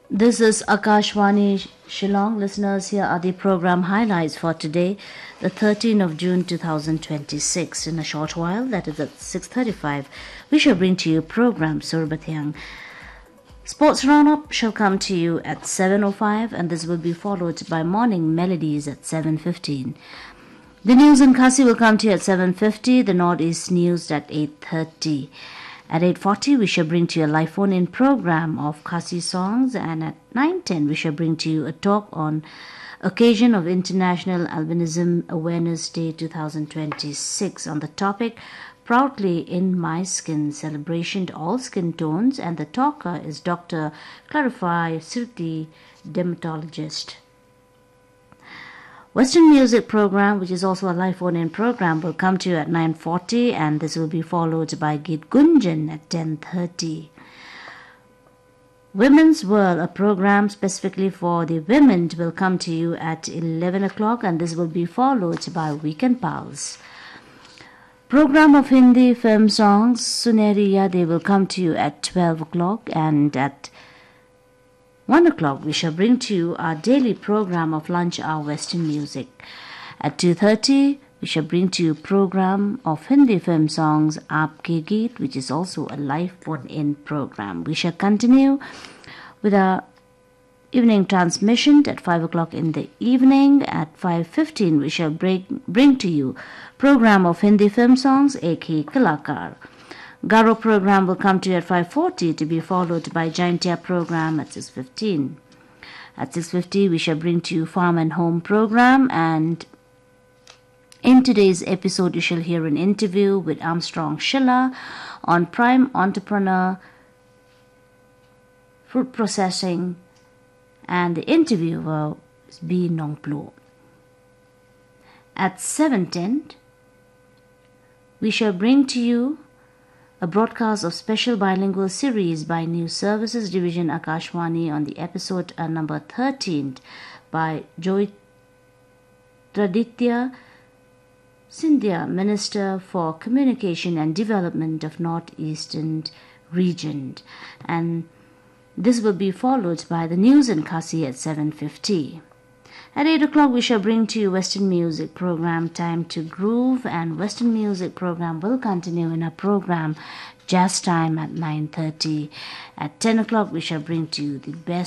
This is Akashvani Shillong. Listeners, here are the program highlights for today, the 13th of June 2026. In a short while, that is at 6:35, we shall bring to you program Surbathyang. Sports Roundup shall come to you at 7:05, and this will be followed by Morning Melodies at 7:15. The news in Khasi will come to you at 7:50, the Northeast News at 8:30. At 8:40, we shall bring to you a live phone-in program of Khasi songs, and at 9:10, we shall bring to you a talk on occasion of International Albinism Awareness Day 2026 on the topic Proudly in My Skin, celebration to all skin tones, and the talker is Dr. Clarify Sirti, dermatologist. Western Music program, which is also a live phone-in program, will come to you at 9:40, and this will be followed by Git Gunjan at 10:30. Women's World, a program specifically for the women, will come to you at 11 o'clock, and this will be followed by Weekend Pals. Program of Hindi film songs, Suneri Yade, will come to you at 12 o'clock, and at 1 o'clock, we shall bring to you our daily program of Lunch Hour Western Music. At 2:30, we shall bring to you program of Hindi film songs Aapke Geet, which is also a live phone-in program. We shall continue with our evening transmission at 5 o'clock in the evening. At 5:15, we shall bring to you program of Hindi film songs Ek Hi Kalakar. Garo program will come to you at 5:40 to be followed by Jaintia program at 6:15. At 6:50, we shall bring to you Farm and Home program, and in today's episode, you shall hear an interview with Armstrong Schiller on prime entrepreneur, fruit processing, and the interviewer is B. Nongplo. At 7:10, we shall bring to you a broadcast of special bilingual series by News Services Division Akashvani on the episode number 13 by Jyotiraditya Scindia, Minister for Communication and Development of Northeastern Region. And this will be followed by the news in Khasi at 7:50. At 8 o'clock, we shall bring to you Western Music program, Time to Groove, and Western Music program will continue in our program Jazz Time at 9:30. At 10 o'clock, we shall bring to you the best